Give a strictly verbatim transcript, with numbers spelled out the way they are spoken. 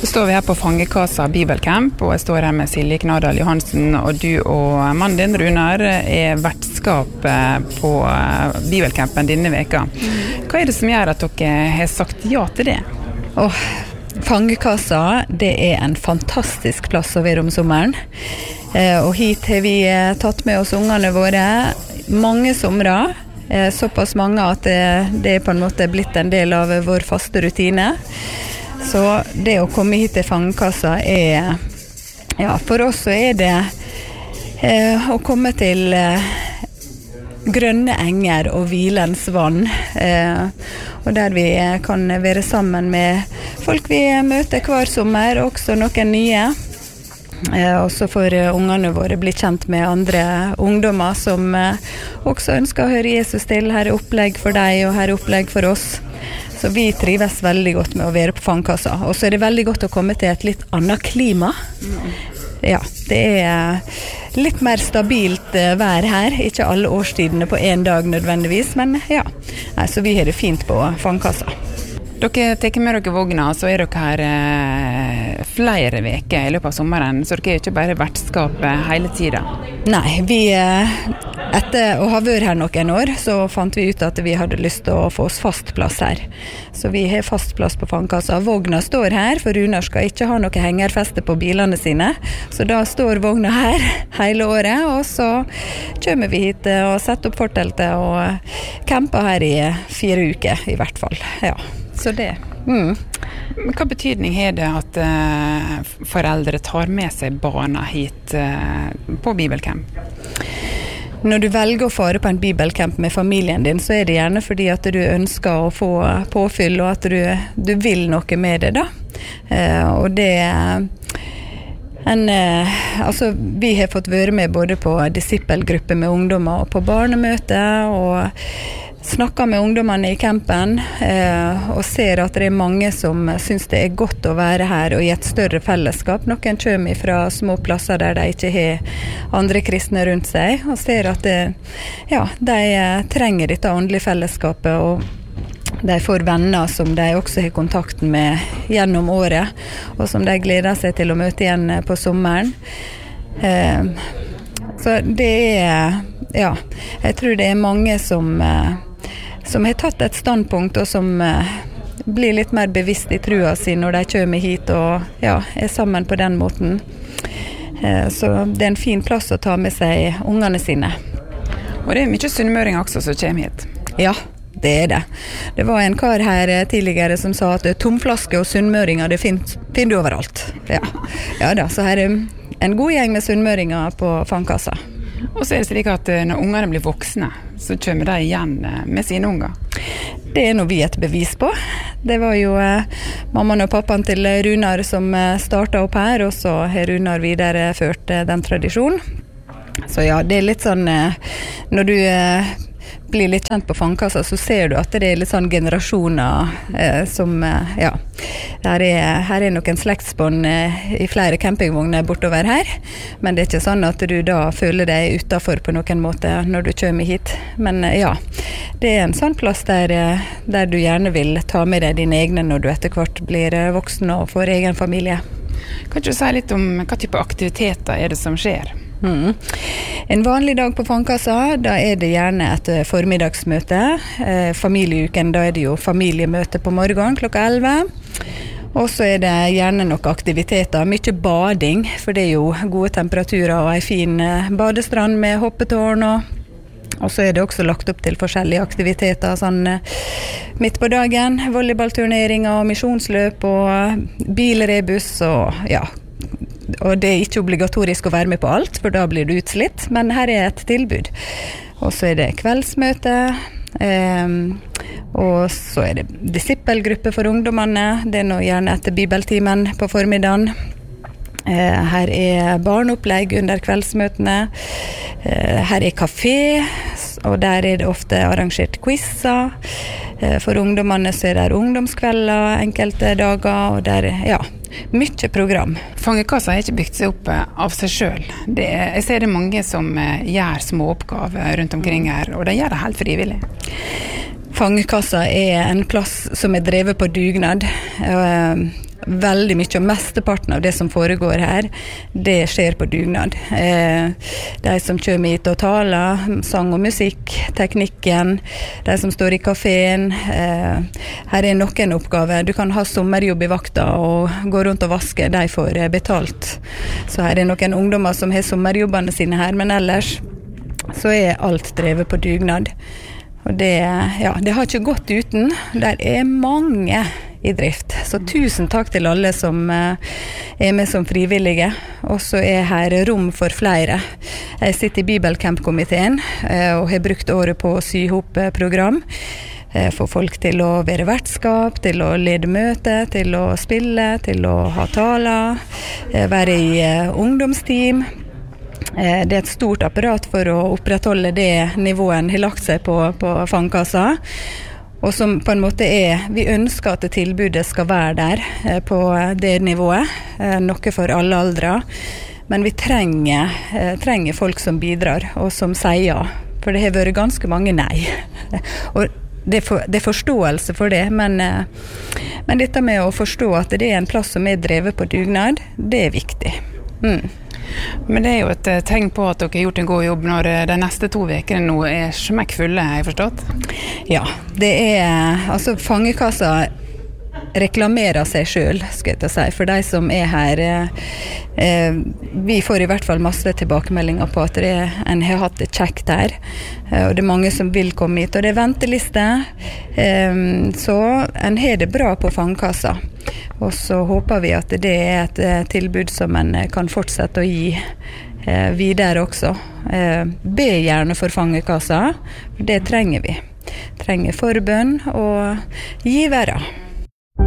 Så står vi her på Fangekassa Bibelcamp, og jeg står her med Silje Knadal Johansen, og du og mannen din, Runar, er vertskap på Bibelcampen denne veka. Hva er det som gjør at dere har sagt ja til det? Åh, Fangekassa, det er en fantastisk plass å være om sommeren. Eh, og hit har vi tatt med oss ungene våre mange somre, eh, såpass mange at det, det er på en måte blitt en del av vår faste rutine. Så det å komme hit til Fangekassa er, ja, for oss så er det eh, å komme til eh, grønne enger og hvilens vann, eh, og der vi kan være sammen med folk vi møter hver sommer, også noen nye. Eh, og så får ungene våre bli kjent med andre ungdommer som eh, også ønsker å høre Jesus til. Her er opplegg for deg, og her er opplegg for oss. Så vi trives veldig godt med å være på Fangekassa. Og så er det veldig godt å komme til et litt annet klima. Ja, det er litt mer stabilt vær her. Ikke alle årstidene på en dag nødvendigvis, men ja. Nei, så vi har det fint på Fangekassa. Dere tar med dere vogna, så er dere her eh, flere veker i løpet av sommeren, så dere er ikke bare vertskap hele tiden. Nei, vi, etter å ha vært her noen år, så fant vi ut at vi hadde lyst til å få oss fast plass her. Så vi har fast plass på Fangekassa. Vogna står her, for Runar skal ikke ha noe hengerfeste på bilene sine. Så da står vogna her hele året, og så kommer vi hit og setter opp forteltet og camper her i fire uker i hvert fall, ja. Så det. Mm. Hva betydning har det at uh, foreldre tar med seg barna hit uh, på Bibelcamp? Når du velger å fare på en Bibelcamp med familien din, så er det gjerne fordi at du ønsker å få påfyll, og at du, du vil noe med det da. Uh, og det en, uh, altså, vi har fått være med både på disippelgrupper med ungdommer og på barnemøte, og snakker med ungdommene i campen eh, og ser at det er mange som synes det er godt å være her og i et større fellesskap. Noen kommer fra små plasser der de ikke har andre kristne rundt seg, og ser at det, ja, de trenger dette åndelige fellesskapet, og de får venner som de også har kontakten med gjennom året, og som de gleder seg til å møte igjen på sommeren. Eh, så det er, ja, jeg tror det er mange som eh, som har tatt et standpunkt, og som eh, blir litt mer bevisst i trua si når de kommer hit og ja, er sammen på den måten. Eh, så det er en fin plass å ta med seg ungene sine. Og det er mye sunnmøring også som kommer hit. Ja, det er det. Det var en kar her tidligere som sa at tomflaske og sunnmøringer, det finner, finner du overalt. Ja. Ja da, så her er en god gjeng med sunnmøringer på Fangekassa. Og så er det slik at når ungene blir voksne, så kommer de igjen med sine unger. Det er noe vi et bevis på. Det var jo eh, mammaen og pappaen til Runar som eh, startet opp her, og så har Runar videreført eh, den tradisjonen. Så ja, det er litt sånn, eh, når du eh, blir litt kjent på Fangekassa, så ser du at det er litt sånn generasjoner eh, som, eh, ja, her er, her er noen slektsbånd eh, i flere campingvogner bortover her, men det er ikke sånn at du da føler deg utenfor på noen måte når du kommer hit. Men eh, ja, det er en sånn plass der, eh, der du gjerne vil ta med deg dine egne når du etter hvert blir eh, voksen og får egen familie. Kan du si litt om hva type aktiviteter er det som skjer? Mm. En vanlig dag på Fangekassa, da er det gjerne et formiddagsmøte. Eh, familieuken, da er det jo familiemøte på morgenen klokka elleve. Og så er det gjerne noen aktiviteter, mye bading, for det er jo gode temperaturer og en fin eh, badestrand med hoppetårn. Og, og så er det også lagt opp til forskjellige aktiviteter, sånn eh, midt på dagen, volleyballturneringer og misjonsløp og bilrebus og ja, og det er ikke obligatorisk å være med på alt, for da blir du utslitt, men her er et tilbud. Og så er det kveldsmøte, eh, og så er det disippelgruppe for ungdommene. Det er nå gjerne etter bibeltimen på formiddagen. Eh, her er barneopplegg under kveldsmøtene. Eh, her er kafé, og der er det ofte arrangert quizzer. Eh, for ungdommene så er det ungdomskvelder enkelte dager, og der er, ja, mye program. Fangekassa har ikke bygd seg opp av seg selv. Det er, jeg ser det mange som gjør små oppgaver rundt omkring her, og de gjør det helt frivillig. Fangekassa er en plass som er drevet på dugnad, veldig mye, og mesteparten av det som foregår her, det skjer på dugnad. Eh, de som kommer hit og taler, sang og musikk, teknikken, de som står i kaféen. Eh, her er noen oppgaver. Du kan ha sommerjobb i vakta og gå rundt og vaske, de får betalt. Så her er noen ungdommer som har sommerjobbene sine her, men ellers så er alt drevet på dugnad. Og det, ja, det har ikke gått uten. Der er mange i drift. Så tusen takk til alle som er med som frivillige. Og så er her rom for flere. Jeg sitter i Bibelcamp-komiteen og har brukt året på å sy ihop program. Få folk til å være vertskap, til å lede møte, til å spille, til å ha taler, være i ungdomsteam. Det er et stort apparat for å opprettholde det nivået en har lagt seg på, på fangkassa, og som på en måte er, vi ønsker at tilbudet skal være der på det nivået, noe for alle aldre, men vi trenger, trenger folk som bidrar og som sier ja, for det har vært ganske mange nei. Og det er, for, det er forståelse for det, men, men dette med å forstå at det er en plass som er drevet på dugnad, det er viktig. Mm. Men det er jo et tegn på at dere har gjort en god jobb når de neste to vekene nå er smekkfulle, har jeg forstått? Ja, det er, altså fangekassa reklamerer seg selv, skal jeg ta si, for de som er her. Eh, vi får i hvert fall masse tilbakemeldinger på at det, en har hatt det kjekt her, eh, og det er mange som vil komme hit, og det er venteliste, eh, så en har det bra på fangekassa. Og så håper vi at det er et eh, tilbud som en kan fortsette å gi eh, videre også. Eh, be gjerne for fangekassa, for det trenger vi. Trenger forbønn og givere.